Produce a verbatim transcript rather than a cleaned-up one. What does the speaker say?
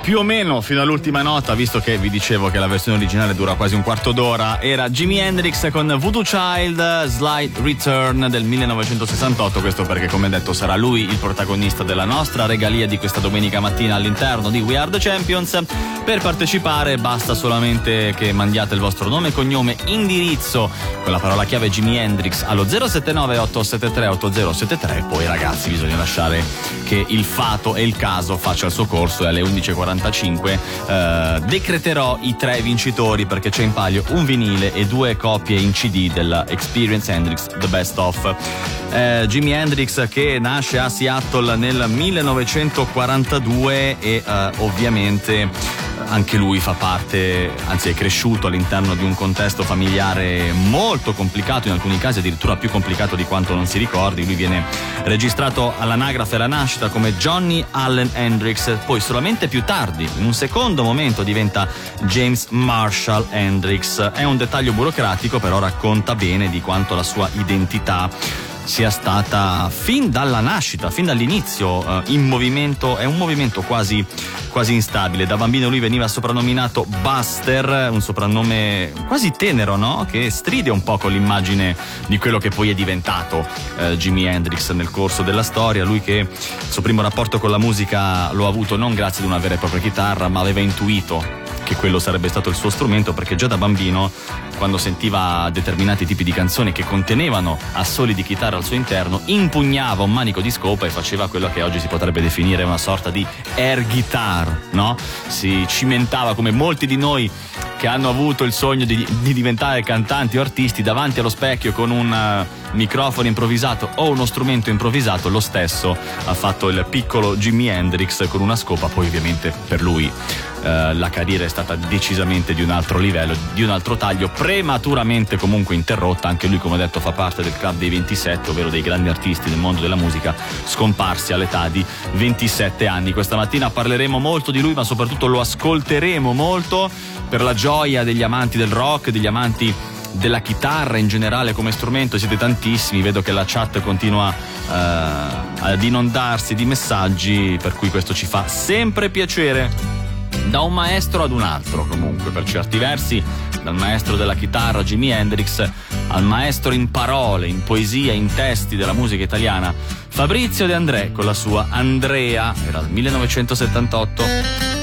più o meno fino all'ultima nota, visto che vi dicevo che la versione originale dura quasi un quarto d'ora, era Jimi Hendrix con Voodoo Child, Slight Return del millenovecentosessantotto. Questo perché, come detto, sarà lui il protagonista della nostra regalia di questa domenica mattina all'interno di We Are The Champions. Per partecipare basta solamente che mandiate il vostro nome, cognome, indirizzo con la parola chiave Jimi Hendrix allo zero sette nove otto sette tre otto zero sette tre. E poi, ragazzi, bisogna lasciare che il fato e il caso faccia il suo corso, e alle undici e quarantacinque eh, decreterò i tre vincitori, perché c'è in palio un vinile e due copie in C D della Experience Hendrix The Best Of. eh, Jimi Hendrix, che nasce a Seattle nel millenovecentoquarantadue e eh, ovviamente anche lui fa parte, anzi è cresciuto all'interno di un contesto familiare molto complicato, in alcuni casi addirittura più complicato di quanto non si ricordi. Lui viene registrato all'anagrafe alla nascita come Johnny Allen Hendrix, poi solamente più tardi, in un secondo momento, diventa James Marshall Hendrix. È un dettaglio burocratico, però racconta bene di quanto la sua identità sia stata fin dalla nascita, fin dall'inizio eh, in movimento. È un movimento quasi quasi instabile. Da bambino lui veniva soprannominato Buster, un soprannome quasi tenero, no? Che stride un po' con l'immagine di quello che poi è diventato eh, Jimi Hendrix nel corso della storia. Lui che il suo primo rapporto con la musica lo ha avuto non grazie ad una vera e propria chitarra, ma aveva intuito che quello sarebbe stato il suo strumento, perché già da bambino, quando sentiva determinati tipi di canzoni che contenevano assoli di chitarra al suo interno, impugnava un manico di scopa e faceva quello che oggi si potrebbe definire una sorta di air guitar, no? Si cimentava, come molti di noi che hanno avuto il sogno di, di diventare cantanti o artisti, davanti allo specchio con un uh, microfono improvvisato o uno strumento improvvisato. Lo stesso ha fatto il piccolo Jimi Hendrix con una scopa. Poi ovviamente per lui Uh, la carriera è stata decisamente di un altro livello, di un altro taglio, prematuramente comunque interrotta. Anche lui, come ho detto, fa parte del club dei ventisette, ovvero dei grandi artisti del mondo della musica scomparsi all'età di ventisette anni. Questa mattina parleremo molto di lui, ma soprattutto lo ascolteremo molto per la gioia degli amanti del rock, degli amanti della chitarra in generale come strumento. Siete tantissimi, vedo che la chat continua uh, ad inondarsi di messaggi, per cui questo ci fa sempre piacere. Da un maestro ad un altro, comunque, per certi versi, dal maestro della chitarra Jimi Hendrix al maestro in parole, in poesia, in testi della musica italiana, Fabrizio De André con la sua Andrea. Era il millenovecentosettantotto.